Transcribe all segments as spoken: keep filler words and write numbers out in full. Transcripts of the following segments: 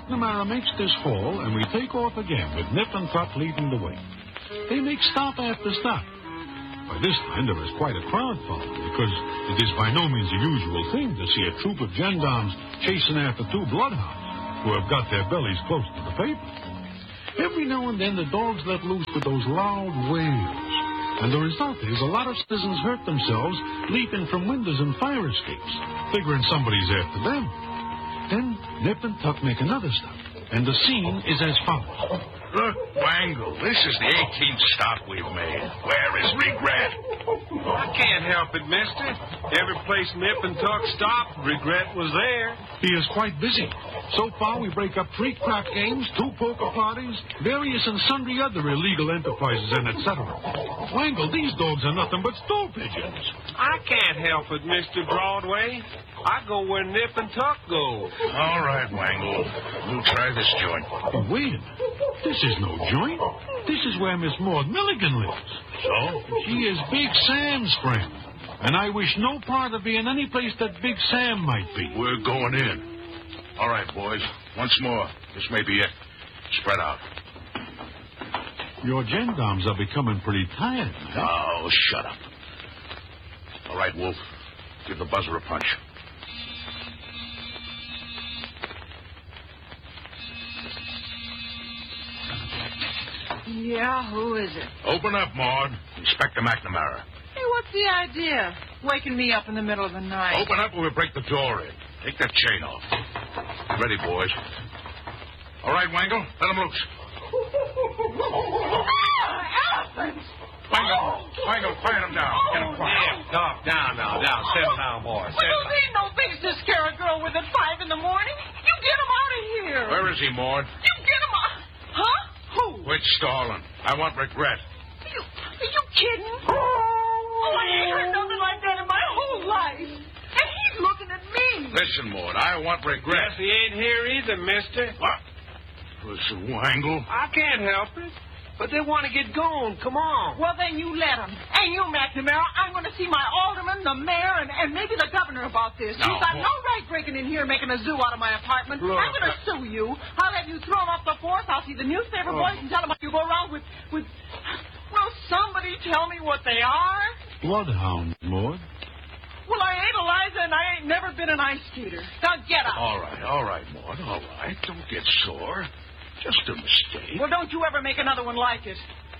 McNamara makes this haul, and we take off again with Nip and Tuck leading the way. They make stop after stop. By this time, there is quite a crowd following, because it is by no means a usual thing to see a troop of gendarmes chasing after two bloodhounds who have got their bellies close to the pavement. Every now and then, the dogs let loose with those loud wails, and the result is a lot of citizens hurt themselves leaping from windows and fire escapes, figuring somebody's after them. Then Nip and Tuck make another stop, and the scene is as follows. Look, Wangle, this is the eighteenth stop we've made. Where is Regret? I can't help it, mister. Every place Nip and Tuck stopped, Regret was there. He is quite busy. So far, we break up three crap games, two poker parties, various and sundry other illegal enterprises, and et cetera. Wangle, these dogs are nothing but stool pigeons. I can't help it, Mister Broadway. I go where Nip and Tuck go. All right, Wangle. We'll try this joint. Oh, wait a minute. This is no joint. This is where Miss Maud Milligan lives. So? She is Big Sam's friend. And I wish no part of being any place that Big Sam might be. We're going in. All right, boys. Once more. This may be it. Spread out. Your gendarmes are becoming pretty tired, man. Oh, shut up. All right, Wolf. Give the buzzer a punch. Yeah, who is it? Open up, Maud. Inspector McNamara. Hey, what's the idea? Waking me up in the middle of the night. Open up or we'll break the door in. Take that chain off. Ready, boys. All right, Wangle, let him loose. Elephants! Wangle, Wangle, quiet him down. Get him quiet. Yeah, down, down now, down. Settle down, boy. Well, Settle don't need no things to scare a girl with at five in the morning. You get him out of here. Where is he, Maud? You get him out. Huh? Who? Quit stalling. I want Regret. You, are you kidding? Oh, I ain't heard nothing like that in my whole life. And he's looking at me. Listen, Maud, I want Regret. Yes, he ain't here either, mister. What? Listen, Wangle. I can't help it. But they want to get going. Come on. Well, then you let him. And you, McNamara, I'm going to see my alderman, the mayor, and, and maybe the governor about this. No, You've got boy. no right breaking in here making a zoo out of my apartment. Look, I'm going to uh, sue you. I'll have you thrown off the force. I'll see the newspaper Oh. boys and tell them you go around with, with... Will somebody tell me what they are? Bloodhound, Maud. Well, I ain't Eliza, and I ain't never been an ice skater. Now get up. All right, all right, Maud, all right. Don't get sore. Just a mistake. Well, don't you ever make another one like it.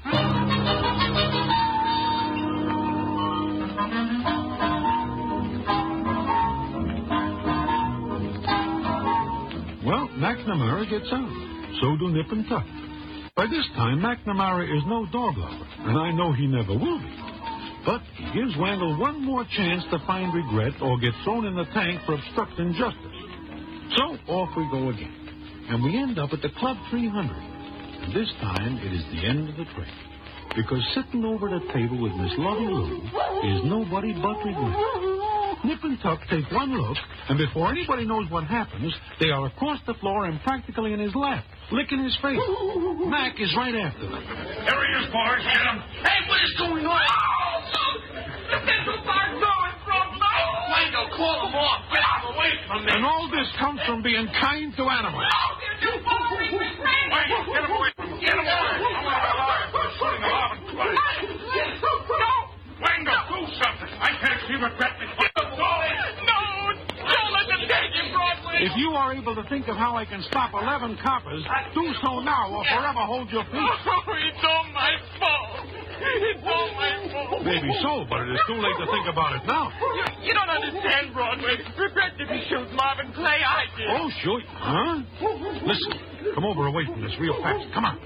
Well, McNamara gets out. So do Nip and Tuck. By this time, McNamara is no dog lover, and I know he never will be. But he gives Wangle one more chance to find Regret or get thrown in the tank for obstructing justice. So off we go again. And we end up at the Club three hundred. And this time, it is the end of the trip. Because sitting over the table with Miss Lovey Lou is nobody but Regret. Nip and Tuck take one look, and before anybody knows what happens, they are across the floor and practically in his lap, licking his face. Mac is right after them. Here he is, boys. Get him. Hey, what is going on? Oh, the pencil bar going from no. Wangle, call him off. Get out away from me. And all this comes from being kind to animals. You follow me with me. Wangle, get him away from me. Get him away. I'm one of my lawyers. I'm shooting him off in twice. No. Wangle, do something. I can't see Regret before the door. No. Don't let them take you, Broadway. If you are able to think of how I can stop eleven coppers, do so now or forever hold your peace. Oh, it's all my fault. It's all my fault. Maybe so, but it is too late to think about it now. You, you don't understand, Broadway. Regret didn't shoot Marvin Clay. I did. Oh, sure. Huh? Listen, come over away from this real fast. Come on.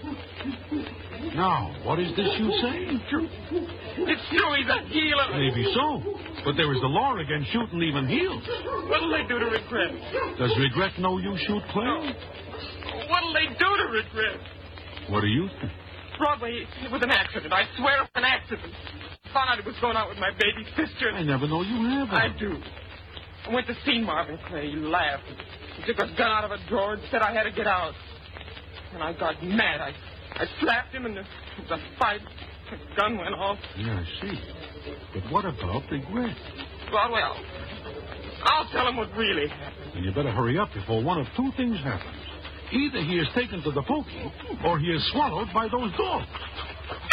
Now, what is this you say? It's true he's a healer. Maybe so, but there is the law against shooting even heels. What'll they do to Regret? Does Regret know you shoot Clay? What'll they do to Regret? What do you think? Broadway, it was an accident. I swear it was an accident. Found out he was going out with my baby sister. I never know you have I one. do. I went to see Marvin Clay. He laughed. He took a gun out of a drawer and said I had to get out. And I got mad. I, I slapped him, and there was a fight. The gun went off. Yeah, I see. But what about Regret? Broadway, I'll, I'll tell him what really happened. And you better hurry up before one of two things happens. Either he is taken to the pokey, or he is swallowed by those dogs.